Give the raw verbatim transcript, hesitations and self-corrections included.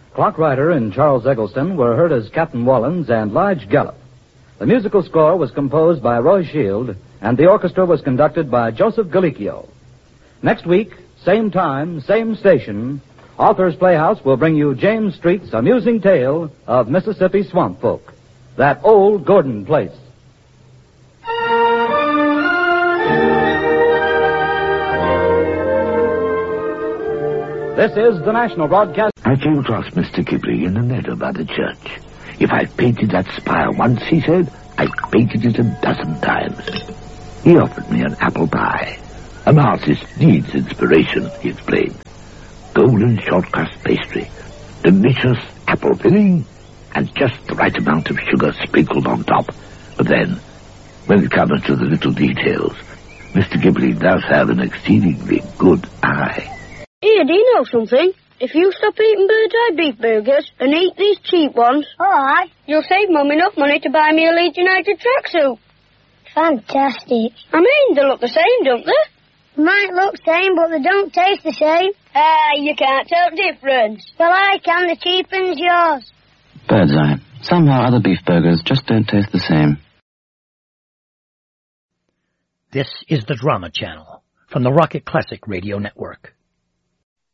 Clock Rider and Charles Eggleston were heard as Captain Wallens and Lige Gallup. The musical score was composed by Roy Shield, and the orchestra was conducted by Joseph Galicchio. Next week, same time, same station, Author's Playhouse will bring you James Street's amusing tale of Mississippi swamp folk, that old Gordon place. This is the National Broadcast. I came across Mister Ghibli in the meadow by the church. If I painted that spire once, he said, I painted it a dozen times. He offered me an apple pie. An artist needs inspiration, he explained. Golden short crust pastry, delicious apple filling, and just the right amount of sugar sprinkled on top. But then, when it comes to the little details, Mister Ghibli does have an exceedingly good eye. Here, do you know something? If you stop eating Bird's Eye beef burgers and eat these cheap ones, all right, you'll save Mum enough money to buy me a Leeds United tracksuit. Fantastic. I mean, they look the same, don't they? Might look the same, but they don't taste the same. Ah, you can't tell the difference. Well, I can. The cheap one's yours. Bird's Eye. Somehow other beef burgers just don't taste the same. This is the Drama Channel from the Rocket Classic Radio Network.